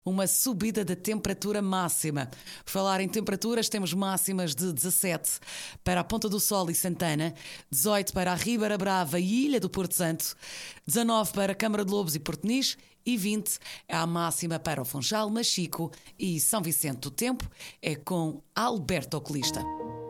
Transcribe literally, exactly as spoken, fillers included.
uma subida da temperatura máxima. Por falar em temperaturas, temos máximas de dezassete para a Ponta do Sol e Santana, dezoito para a Ribeira Brava e Ilha do Porto Santo, dezanove para a Câmara de Lobos e Porto-Niz e vinte é a máxima para o Funchal, Machico e São Vicente do Tempo. É com Alberto Oculista.